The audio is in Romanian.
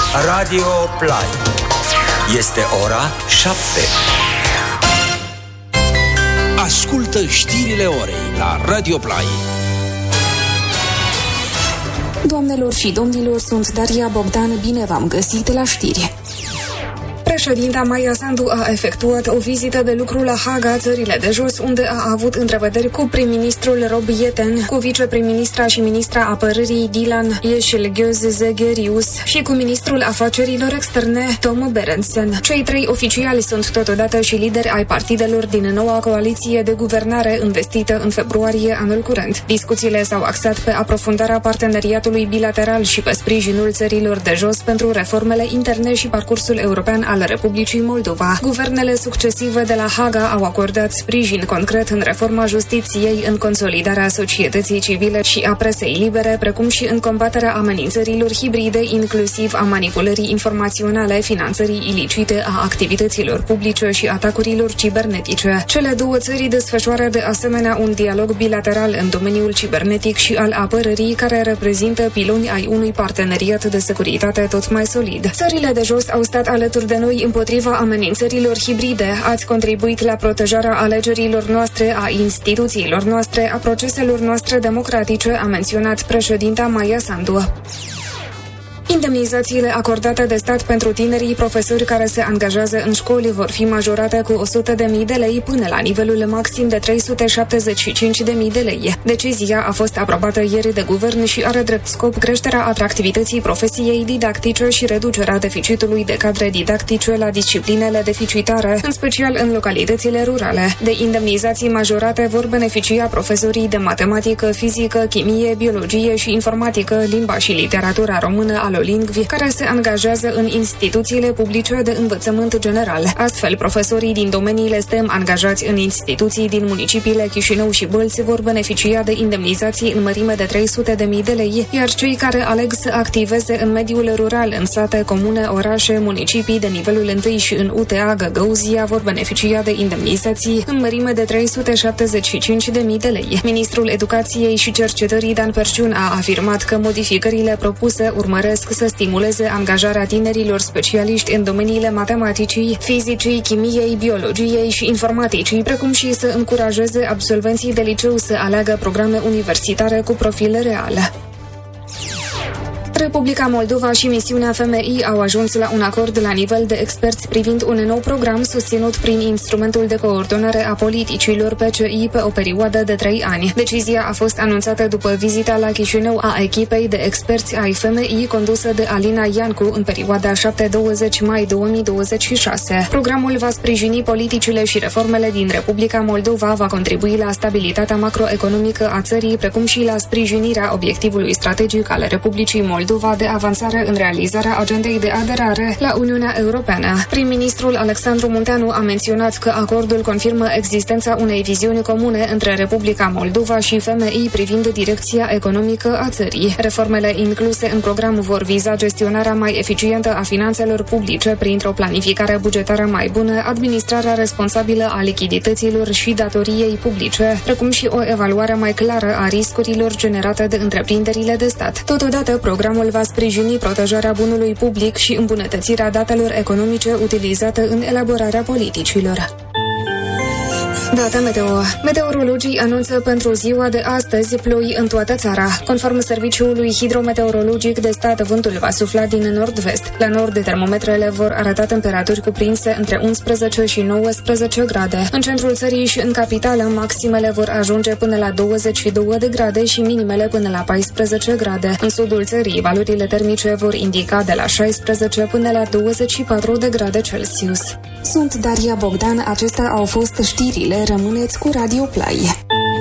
Radio Play. Este ora 7. Ascultă știrile orei la Radio Play. Doamnelor și domnilor, sunt Daria Bogdan, bine v-am găsit la știri. Președinta Maia Sandu a efectuat o vizită de lucru la Haga, țările de jos, unde a avut întrevederi cu prim-ministrul Rob Yeten, cu viceprim-ministra și ministra apărării Dilan Yeşilgöz și cu ministrul afacerilor externe Tom Berendsen. Cei trei oficiali sunt totodată și lideri ai partidelor din noua coaliție de guvernare învestită în februarie anul curent. Discuțiile s-au axat pe aprofundarea parteneriatului bilateral și pe sprijinul țărilor de jos pentru reformele interne și parcursul european al Republicii Moldova. Guvernele succesive de la Haga au acordat sprijin concret în reforma justiției, în consolidarea societății civile și a presei libere, precum și în combaterea amenințărilor hibride, inclusiv a manipulării informaționale, finanțării ilicite a activităților publice și atacurilor cibernetice. Cele două țări desfășoară de asemenea un dialog bilateral în domeniul cibernetic și al apărării, care reprezintă piloni ai unui parteneriat de securitate tot mai solid. Țările de jos au stat alături de noi împotriva amenințărilor hibride. Ați contribuit la protejarea alegerilor noastre, a instituțiilor noastre, a proceselor noastre democratice, a menționat președinta Maia Sandu. Indemnizațiile acordate de stat pentru tinerii profesori care se angajează în școli vor fi majorate cu 100.000 de lei până la nivelul maxim de 375.000 de lei. Decizia a fost aprobată ieri de guvern și are drept scop creșterea atractivității profesiei didactice și reducerea deficitului de cadre didactice la disciplinele deficitare, în special în localitățile rurale. De indemnizații majorate vor beneficia profesorii de matematică, fizică, chimie, biologie și informatică, limba și literatura română al lingvi, care se angajează în instituțiile publice de învățământ general. Astfel, profesorii din domeniile STEM angajați în instituții din municipiile Chișinău și Bălți vor beneficia de indemnizații în mărime de 300.000 de lei, iar cei care aleg să activeze în mediul rural, în sate, comune, orașe, municipii de nivelul 1 și în UTA Găgăuzia vor beneficia de indemnizații în mărime de 375.000 de lei. Ministrul Educației și Cercetării Dan Perciun a afirmat că modificările propuse urmăresc să stimuleze angajarea tinerilor specialiști în domeniile matematicii, fizicii, chimiei, biologiei și informaticii, precum și să încurajeze absolvenții de liceu să aleagă programe universitare cu profil real. Republica Moldova și misiunea FMI au ajuns la un acord la nivel de experți privind un nou program susținut prin instrumentul de coordonare a politicilor PCI pe o perioadă de 3 ani. Decizia a fost anunțată după vizita la Chișinău a echipei de experți ai FMI condusă de Alina Iancu în perioada 7-20 mai 2026. Programul va sprijini politicile și reformele din Republica Moldova, va contribui la stabilitatea macroeconomică a țării, precum și la sprijinirea obiectivului strategic al Republicii Moldova de avansare în realizarea agendei de aderare la Uniunea Europeană. Prim-ministrul Alexandru Munteanu a menționat că acordul confirmă existența unei viziuni comune între Republica Moldova și FMI privind direcția economică a țării. Reformele incluse în program vor viza gestionarea mai eficientă a finanțelor publice printr-o planificare bugetară mai bună, administrarea responsabilă a lichidităților și datoriei publice, precum și o evaluare mai clară a riscurilor generate de întreprinderile de stat. Totodată, programul va sprijini protejarea bunului public și îmbunătățirea datelor economice utilizate în elaborarea politicilor. Data meteo. Meteorologii anunță pentru ziua de astăzi ploi în toată țara. Conform Serviciului Hidrometeorologic de stat, vântul va sufla din nord-vest. La nord, termometrele vor arăta temperaturi cuprinse între 11 și 19 grade. În centrul țării și în capitală, maximele vor ajunge până la 22 de grade și minimele până la 14 grade. În sudul țării, valorile termice vor indica de la 16 până la 24 de grade Celsius. Sunt Daria Bogdan, acestea au fost știrile. Rămâneți cu Radio Play.